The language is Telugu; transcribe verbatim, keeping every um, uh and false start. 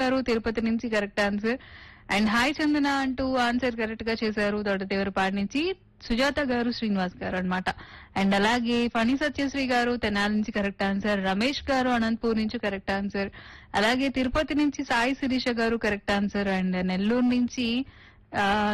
గారు తిరుపతి నుంచి కరెక్ట్ ఆన్సర్. అండ్ హాయ్ చందన అంటూ ఆన్సర్ కరెక్ట్ గా చేశారు తోటదేవరపాడు నుంచి సుజాత గారు శ్రీనివాస్ గారు అన్నమాట. అండ్ అలాగే ఫణి సత్యశ్రీ గారు తెనాలి నుంచి కరెక్ట్ ఆన్సర్. రమేష్ గారు అనంతపూర్ నుంచి కరెక్ట్ ఆన్సర్. అలాగే తిరుపతి నుంచి సాయి శిరీష గారు కరెక్ట్ ఆన్సర్. అండ్ నెల్లూరు నుంచి ఆ